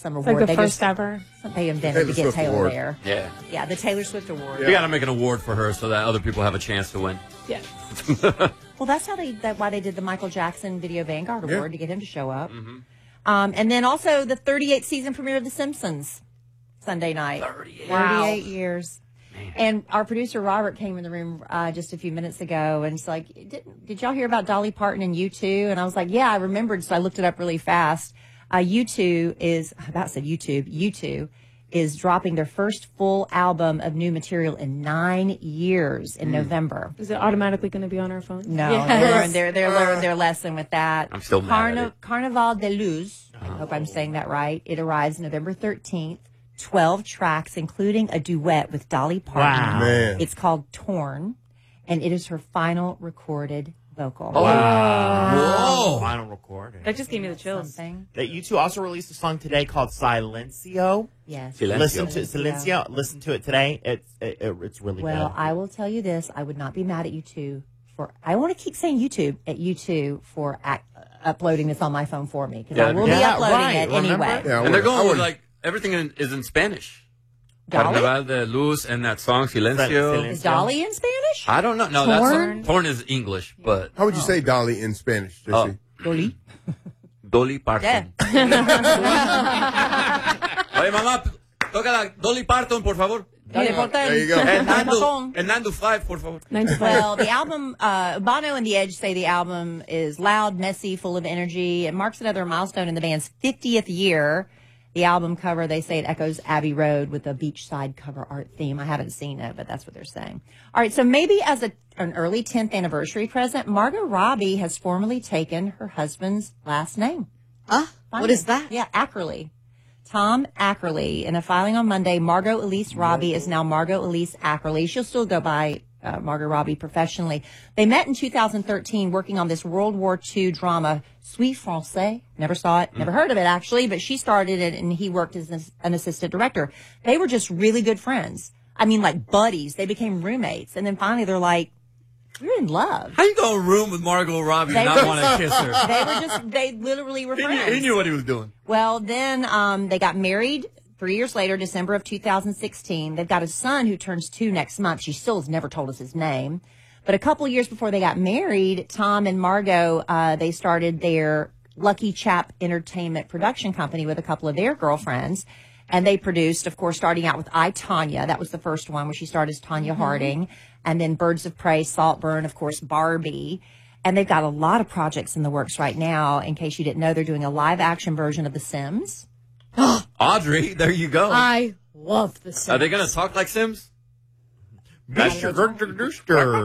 some It's award. like the first ever. They invented to get Taylor there. Yeah. Yeah, the Taylor Swift Award. We got to make an award for her so that other people have a chance to win. Yeah. Well, that's why they did the Michael Jackson Video Vanguard Award to get him to show up. Mm-hmm. And then also the 38th season premiere of The Simpsons Sunday night. 38 years. Man. And our producer Robert came in the room just a few minutes ago and it's like, did y'all hear about Dolly Parton and U2? And I was like, yeah, I remembered. So I looked it up really fast. U2 is dropping their first full album of new material in 9 years in November. Is it automatically going to be on our phone? No, Yes. they learned their lesson with that. I'm still mad at it. Carnaval de Luz. I hope I'm saying that right. It arrives November 13th. 12 tracks, including a duet with Dolly Parton. Wow. Man. It's called Torn, and it is her final recorded vocal. Oh. Wow. Whoa. Final recording. That just gave me the chills. Something. That U2 also released a song today called Silencio. Yes. Listen to Silencio. Listen to it today. It's really good. Well, I will tell you this. I would not be mad at U2 I want to keep saying YouTube at U2 for uploading this on my phone for me, because I will be uploading it anyway. Yeah, and they're going with, like, everything is in Spanish. Dolly? Carnaval de Luz and that song, Silencio. Is Dolly in Spanish? I don't know. No, Torn? Torn is English, but... How would you say Dolly in Spanish, Jesse? Dolly? Dolly Parton. Oye, mamá, toca la Dolly Parton, por favor. Dolly Parton. There you go. And 9 to 5, por favor. 9 to 5. Well, the album, Bono and The Edge say the album is loud, messy, full of energy. It marks another milestone in the band's 50th year. The album cover, they say it echoes Abbey Road with a beachside cover art theme. I haven't seen it, but that's what they're saying. All right, so maybe as an early 10th anniversary present, Margot Robbie has formally taken her husband's last name. What is that? Yeah, Ackerley. Tom Ackerley. In a filing on Monday, Margot Elise Robbie is now Margot Elise Ackerley. She'll still go by Margot Robbie professionally. They met in 2013 working on this World War II drama, Suis Français. Never saw it, never heard of it actually, but she started it and he worked as an assistant director. They were just really good friends. I mean, like buddies. They became roommates. And then finally they're like, we're in love. How you go in a room with Margot Robbie and not want to kiss her? They literally were friends. He knew what he was doing. Well, then they got married 3 years later, December of 2016. They've got a son who turns 2 next month. She still has never told us his name. But a couple years before they got married, Tom and Margot, they started their Lucky Chap Entertainment production company with a couple of their girlfriends. And they produced, of course, starting out with I, Tonya. That was the first one where she started as Tonya Harding. And then Birds of Prey, Saltburn, of course, Barbie. And they've got a lot of projects in the works right now. In case you didn't know, they're doing a live-action version of The Sims. Audrey, there you go. I love The Sims. Are they going to talk like Sims? An Subtitles.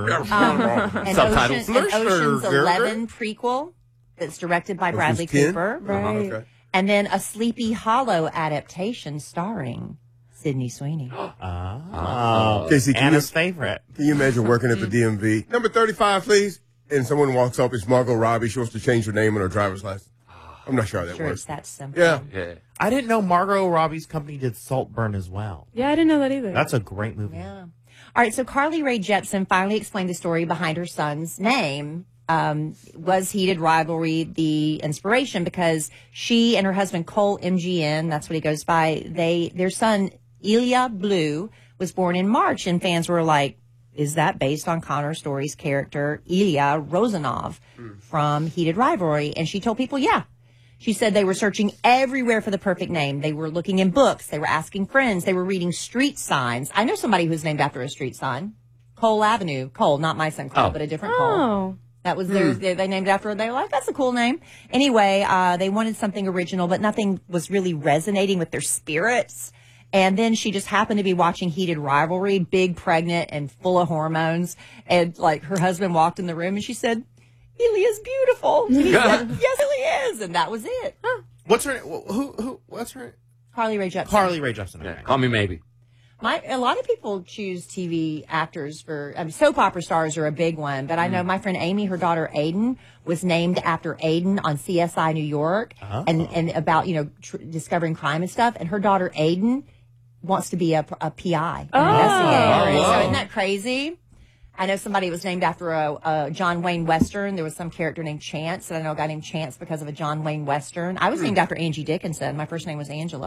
Ocean's 11 prequel that's directed by Bradley Cooper. Right. Okay. And then a Sleepy Hollow adaptation starring Sydney Sweeney. Casey, Anna's favorite. Can you imagine working at the DMV? Number 35, please. And someone walks up, it's Margot Robbie. She wants to change her name on her driver's license. I'm not sure how that Sure, works. it's that simple. Yeah. I didn't know Margot Robbie's company did Saltburn as well. Yeah, I didn't know that either. That's a great movie. Yeah. All right, so Carly Rae Jepsen finally explained the story behind her son's name. Was Heated Rivalry the inspiration? Because she and her husband Cole MGN, that's what he goes by, their son Ilya Blue was born in March, and fans were like, is that based on Connor Story's character Ilya Rozanov from Heated Rivalry? And she told people, yeah. She said they were searching everywhere for the perfect name. They were looking in books. They were asking friends. They were reading street signs. I know somebody who's named after a street sign. Cole Avenue. Cole, not my son Cole, but a different Cole. That was theirs. They named after her. They were like, that's a cool name. Anyway, they wanted something original, but nothing was really resonating with their spirits. And then she just happened to be watching Heated Rivalry, big, pregnant, and full of hormones. And like her husband walked in the room and she said, Ilya's beautiful. And he said, yes, Ilya is. And that was it. What's her name? What's her name? Carly Rae Jepsen. Carly Rae Jepsen. Yeah, call me maybe. A lot of people choose TV actors for, soap opera stars are a big one, but I know my friend Amy, her daughter Aiden, was named after Aiden on CSI New York and about, discovering crime and stuff. And her daughter Aiden wants to be a PI, investigator. wow. So isn't that crazy? I know somebody was named after a John Wayne Western. There was some character named Chance, and I know a guy named Chance because of a John Wayne Western. I was named after Angie Dickinson. My first name was Angela.